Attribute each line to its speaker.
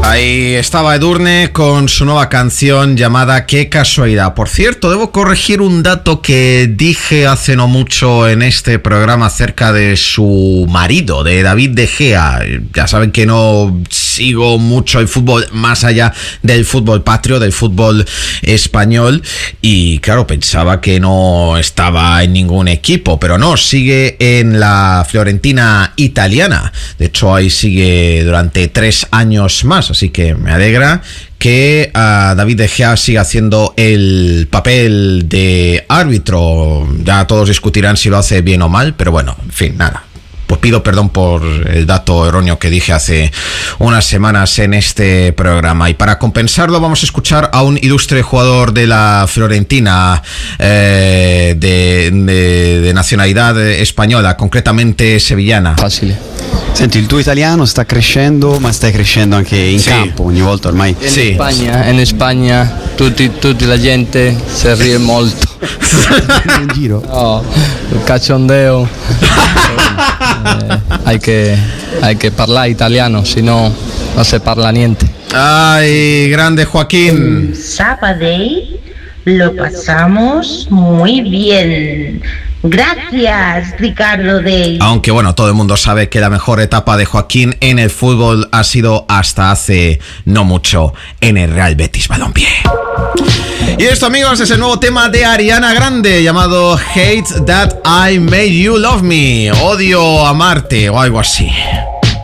Speaker 1: Ahí estaba Edurne con su nueva canción llamada Qué casualidad. Por cierto, debo corregir un dato que dije hace no mucho en este programa acerca de su marido, de David De Gea. Ya saben que no sigo mucho el fútbol más allá del fútbol patrio, del fútbol español, y claro, pensaba que no estaba en ningún equipo, pero no, sigue en la Fiorentina italiana. De hecho, ahí sigue durante 3 años más, así que me alegra que David De Gea siga haciendo el papel de árbitro. Ya todos discutirán si lo hace bien o mal, pero bueno, en fin, nada. Pues pido perdón por el dato erróneo que dije hace unas semanas en este programa. Y para compensarlo vamos a escuchar a un ilustre jugador de la Fiorentina de nacionalidad española, concretamente sevillana.
Speaker 2: Facile. Senti, il tuo italiano sta crescendo, ma stai crescendo anche in campo ogni volta ormai.
Speaker 3: En España tutti la gente se ríe molto.
Speaker 2: In giro?
Speaker 3: No, il cachondeo. Hay que parlare italiano, si no se parla niente.
Speaker 1: Ay, grande Joaquín.
Speaker 4: Saturday lo pasamos muy bien. Gracias, Ricardo Day.
Speaker 1: Aunque bueno, todo el mundo sabe que la mejor etapa de Joaquín en el fútbol ha sido hasta hace no mucho en el Real Betis Balompié. Y esto, amigos, es el nuevo tema de Ariana Grande llamado Hate That I Made You Love Me, odio amarte o algo así.